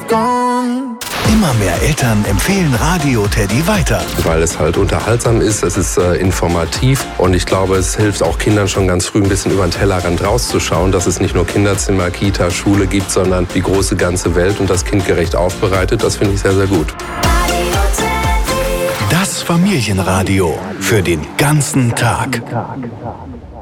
gone. Immer mehr Eltern empfehlen Radio Teddy weiter. Weil es halt unterhaltsam ist, es ist informativ und ich glaube, es hilft auch Kindern schon ganz früh ein bisschen über den Tellerrand rauszuschauen, dass es nicht nur Kinderzimmer, Kita, Schule gibt, sondern die große ganze Welt und das kindgerecht aufbereitet. Das finde ich sehr, sehr gut. Das Familienradio für den ganzen Tag.